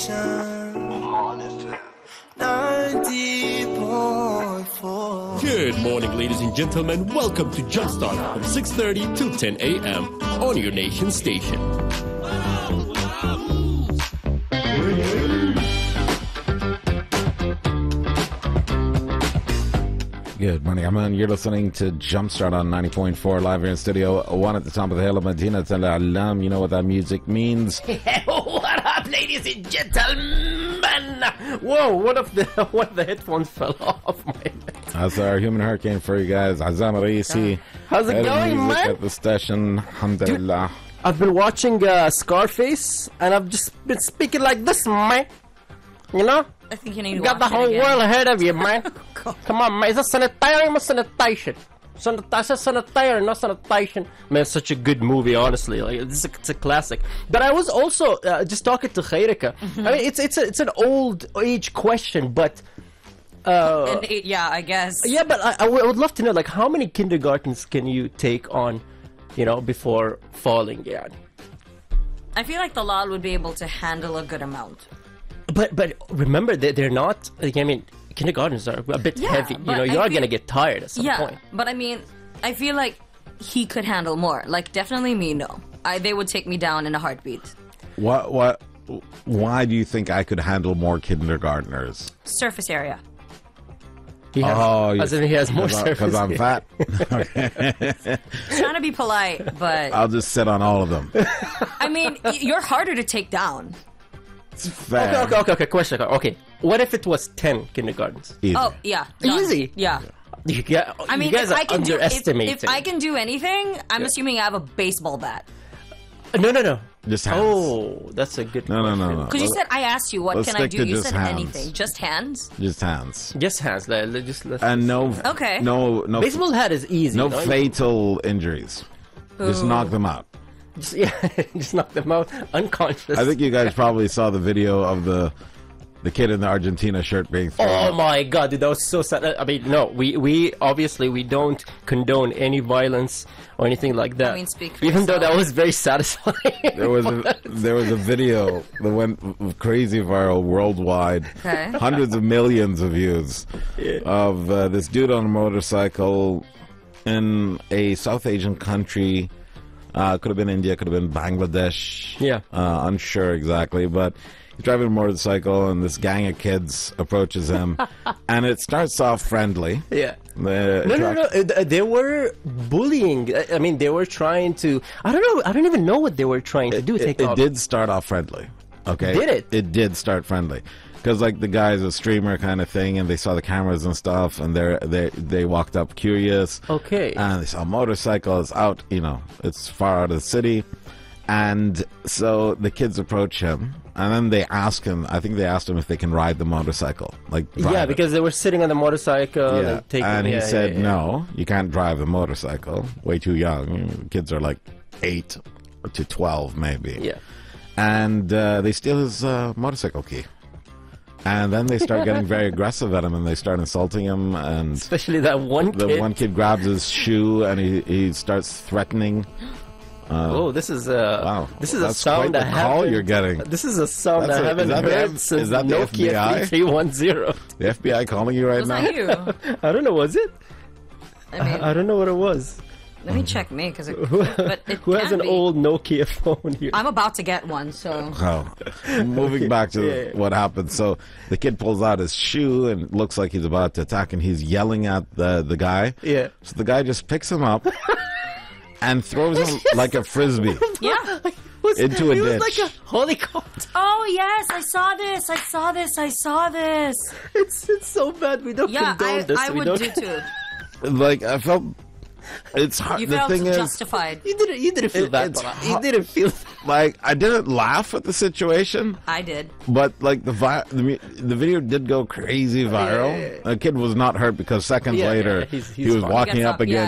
90.4. Good morning, ladies and gentlemen. Welcome to Jumpstart from 6:30 till 10 a.m. on your nation station. Good morning, everyone. You're listening to Jumpstart on 90.4 live here in Studio 1 at the top of the hill of Medina Tel Alam. You know what that music means. What up, ladies and gentlemen? Whoa, one of the headphones fell off my head. That's our human hurricane for you guys. Azam Raisi. How's it going, man? At the station. Alhamdulillah. I've been watching Scarface, and I've just been speaking like this, man. You know? I think you need to got the whole world ahead of you, man. Come on, man. Is that sanitarium or sanitation? Sanitarium, not sanitation. Man, it's such a good movie, honestly. Like, it's a classic. But I was also just talking to Khairika. I mean, it's an old age question, but yeah, I guess. Yeah, but I would love to know, like, how many kindergartens can you take on, you know, before falling? Yeah. I feel like the Lal would be able to handle a good amount. But remember, they're not. Like, I mean, kindergartens are a bit heavy. You know, you are gonna get tired at some point. But I mean, I feel like he could handle more. Like, definitely me, no. They would take me down in a heartbeat. What? Why do you think I could handle more kindergartners? Surface area. As in he has more surface. Because I'm fat. Trying to be polite, but I'll just sit on all of them. I mean, you're harder to take down. Okay. Question. Okay, what if it was 10 kindergartens? Easy. Oh, yeah. Easy. Yeah. You guys are if underestimating. I can do anything, I'm assuming I have a baseball bat. No. Just hands. Oh, that's a good question. No. Because you said, I asked you, what can I do? You said hands. anything. Just hands? Just hands. Just hands. And no. Okay. No. Baseball hat is easy. No fatal injuries. Just knock them out. Just knock them out unconscious. I think you guys probably saw the video of the kid in the Argentina shirt being thrown. Oh my god, dude, that was so sad. I mean, no, we obviously we don't condone any violence or anything like that. I mean, speak for even yourself. though that was very satisfying. There was a video that went crazy viral worldwide. Okay. Hundreds of millions of views of this dude on a motorcycle in a South Asian country. Could have been India, could have been Bangladesh. Yeah. Unsure exactly, but he's driving a motorcycle and this gang of kids approaches him and it starts off friendly. Yeah. No. They were bullying. I mean, they were trying to... I don't know. I don't even know what they were trying to do. It did start off friendly. Okay? Did it? It did start friendly. Because, like, the guy's a streamer kind of thing, and they saw the cameras and stuff, and they walked up curious. Okay. And they saw motorcycles out, you know, it's far out of the city. And so the kids approach him, and then they ask him, I think they asked him if they can ride the motorcycle. Yeah, because they were sitting on the motorcycle. Yeah. And he said, no, you can't drive the motorcycle. Way too young. Kids are like 8 to 12, maybe. Yeah. And they steal his motorcycle key. And then they start getting very aggressive at him, and they start insulting him. And especially that one kid. The one kid grabs his shoe, and he starts threatening. This is wow! This is That's a sound quite the call you're getting. This is a sound I haven't heard since the Nokia 3310. The FBI calling you right now? Was that you? I don't know. Was it? I mean, I don't know what it was. Let me check me, because who has an old Nokia phone here? I'm about to get one, so... Oh. Moving back to what happened. So the kid pulls out his shoe and looks like he's about to attack, and he's yelling at the guy. Yeah. So the guy just picks him up and throws him like a frisbee. Yeah. Into a ditch. It was like a helicopter. Oh, yes, I saw this. It's so bad. We don't condone this. I would do too. Like, I felt... It's hard. You the felt thing justified. You didn't feel that. You didn't feel like I didn't laugh at the situation. I did. But like the video did go crazy viral. The kid was not hurt because seconds later he was walking up again.